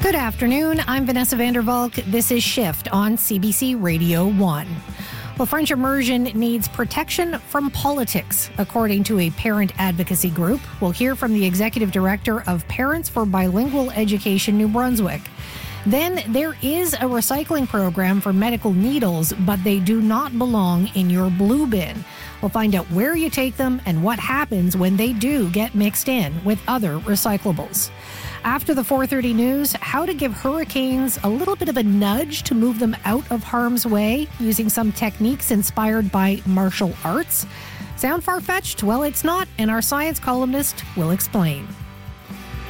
Good afternoon. I'm Vanessa Vandervalk. This is Shift on CBC Radio 1. Well, French immersion needs protection from politics, according to a parent advocacy group. We'll hear from the executive director of Parents for Bilingual Education New Brunswick. Then there is a recycling program for medical needles, but they do not belong in your blue bin. We'll find out where you take them and what happens when they do get mixed in with other recyclables. After the 4:30 news, how to give hurricanes a little bit of a nudge to move them out of harm's way using some techniques inspired by martial arts. Sound far-fetched? Well, it's not, and our science columnist will explain.